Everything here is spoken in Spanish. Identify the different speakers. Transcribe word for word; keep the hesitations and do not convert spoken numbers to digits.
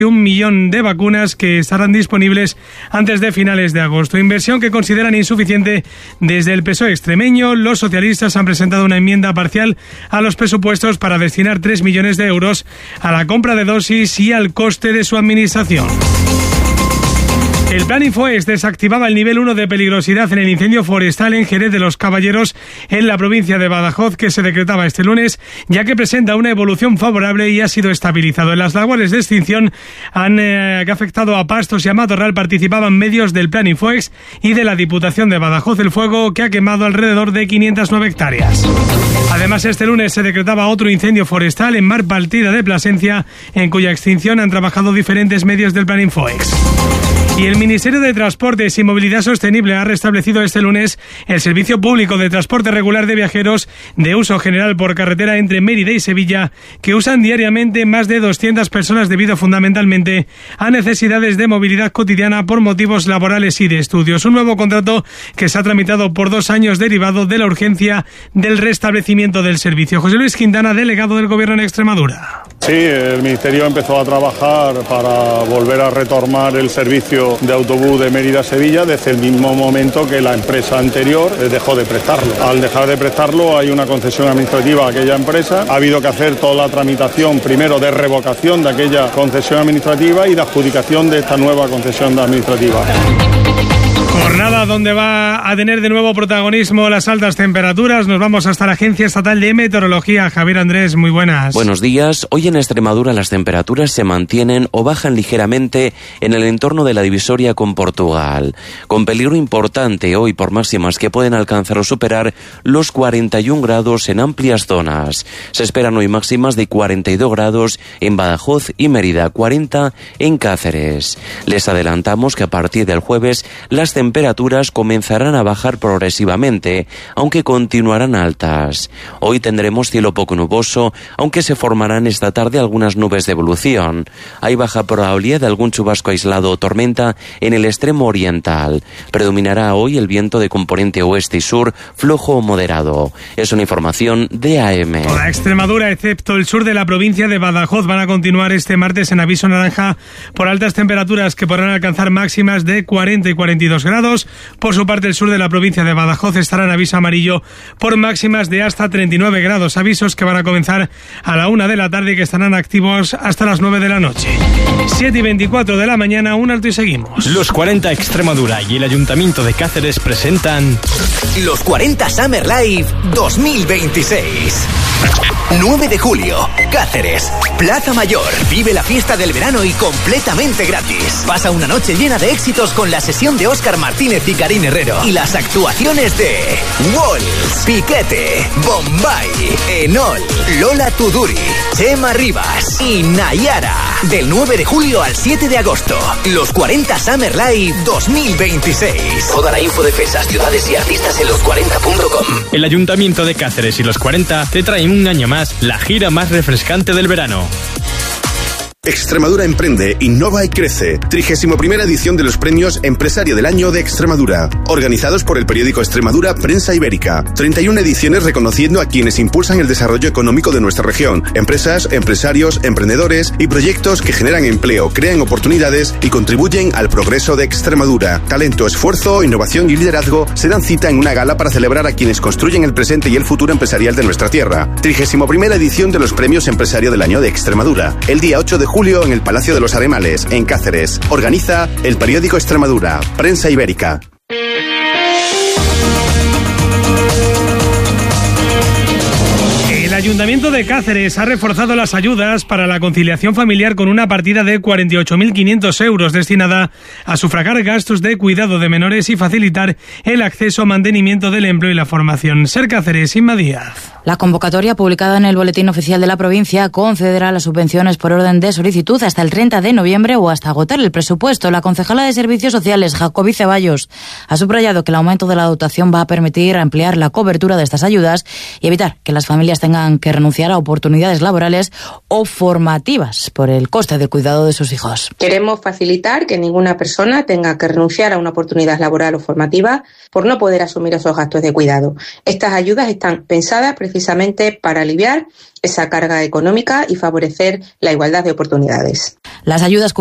Speaker 1: un millón de vacunas que estarán disponibles antes de finales de agosto. Inversión que consideran insuficiente desde el P S O E extremeño. Los socialistas han presentado una enmienda parcial a los presupuestos para destinar tres millones de euros a la compra de dosis y al coste de su administración. El Plan Infoex desactivaba el nivel uno de peligrosidad en el incendio forestal en Jerez de los Caballeros, en la provincia de Badajoz, que se decretaba este lunes, ya que presenta una evolución favorable y ha sido estabilizado. En las labores de extinción han eh, afectado a pastos y a matorral participaban medios del Plan Infoex y de la Diputación de Badajoz. El fuego que ha quemado alrededor de quinientas nueve hectáreas. Además, este lunes se decretaba otro incendio forestal en Mar Partida de Plasencia, en cuya extinción han trabajado diferentes medios del Plan Infoex. Y el Ministerio de Transportes y Movilidad Sostenible ha restablecido este lunes el servicio público de transporte regular de viajeros de uso general por carretera entre Mérida y Sevilla, que usan diariamente más de doscientas personas debido fundamentalmente a necesidades de movilidad cotidiana por motivos laborales y de estudios. Un nuevo contrato que se ha tramitado por dos años derivado de la urgencia del restablecimiento del servicio. José Luis Quintana, delegado del Gobierno en Extremadura.
Speaker 2: Sí, el Ministerio empezó a trabajar para volver a retomar el servicio de autobús de Mérida a Sevilla desde el mismo momento que la empresa anterior dejó de prestarlo. Al dejar de prestarlo hay una concesión administrativa a aquella empresa. Ha habido que hacer toda la tramitación primero de revocación de aquella concesión administrativa y de adjudicación de esta nueva concesión administrativa.
Speaker 1: Jornada donde va a tener de nuevo protagonismo las altas temperaturas. Nos vamos hasta la Agencia Estatal de Meteorología. Javier Andrés, muy buenas.
Speaker 3: Buenos días. Hoy en Extremadura las temperaturas se mantienen o bajan ligeramente en el entorno de la divisoria con Portugal, con peligro importante hoy por máximas que pueden alcanzar o superar los cuarenta y un grados en amplias zonas. Se esperan hoy máximas de cuarenta y dos grados en Badajoz y Mérida, cuarenta en Cáceres. Les adelantamos que a partir del jueves las temperaturas comenzarán a bajar progresivamente, aunque continuarán altas. Hoy tendremos cielo poco nuboso, aunque se formarán esta tarde algunas nubes de evolución. Hay baja probabilidad de algún chubasco aislado o tormenta en el extremo oriental. Predominará hoy el viento de componente oeste y sur, flojo o moderado. Es una información de A M.
Speaker 1: Toda Extremadura, excepto el sur de la provincia de Badajoz, van a continuar este martes en aviso naranja por altas temperaturas que podrán alcanzar máximas de cuarenta y cuarenta y dos grados. Por su parte, el sur de la provincia de Badajoz estará en aviso amarillo por máximas de hasta treinta y nueve grados. Avisos que van a comenzar a la una de la tarde y que estarán activos hasta las nueve de la noche. siete y veinticuatro de la mañana, un alto y seguimos.
Speaker 4: Los cuarenta Extremadura y el Ayuntamiento de Cáceres presentan
Speaker 5: Los cuarenta Summer Live dos mil veintiséis. nueve de julio, Cáceres, Plaza Mayor. Vive la fiesta del verano y completamente gratis. Pasa una noche llena de éxitos con la sesión de Óscar Martínez y Karin Herrero y las actuaciones de Walls, Piquete, Bombay, Enol, Lola Tuduri, Chema Rivas y Nayara. Del nueve de julio al siete de agosto, los cuarenta Summer Live dos mil veintiséis. Toda la info de fechas, ciudades y artistas en los cuarenta punto com.
Speaker 4: El Ayuntamiento de Cáceres y los cuarenta te traen un año más la gira más refrescante del verano.
Speaker 6: Extremadura emprende, innova y crece. trigésima primera edición de los premios Empresario del Año de Extremadura, organizados por el periódico Extremadura Prensa Ibérica. treinta y una ediciones reconociendo a quienes impulsan el desarrollo económico de nuestra región. Empresas, empresarios, emprendedores y proyectos que generan empleo, crean oportunidades y contribuyen al progreso de Extremadura. Talento, esfuerzo, innovación y liderazgo se dan cita en una gala para celebrar a quienes construyen el presente y el futuro empresarial de nuestra tierra. trigésima primera edición de los premios Empresario del Año de Extremadura. El día ocho de julio en el Palacio de los Aremales, en Cáceres. Organiza el periódico Extremadura, Prensa Ibérica.
Speaker 1: El Ayuntamiento de Cáceres ha reforzado las ayudas para la conciliación familiar con una partida de cuarenta y ocho mil quinientos euros destinada a sufragar gastos de cuidado de menores y facilitar el acceso, mantenimiento del empleo y la formación. Ser Cáceres, Inma Díaz.
Speaker 7: La convocatoria publicada en el Boletín Oficial de la provincia concederá las subvenciones por orden de solicitud hasta el treinta de noviembre o hasta agotar el presupuesto. La concejala de Servicios Sociales, Jacobi Ceballos, ha subrayado que el aumento de la dotación va a permitir ampliar la cobertura de estas ayudas y evitar que las familias tengan que renunciar a oportunidades laborales o formativas por el coste del cuidado de sus hijos.
Speaker 8: Queremos facilitar que ninguna persona tenga que renunciar a una oportunidad laboral o formativa por no poder asumir esos gastos de cuidado. Estas ayudas están pensadas precisamente precisamente para aliviar esa carga económica y favorecer la igualdad de oportunidades.
Speaker 7: Las ayudas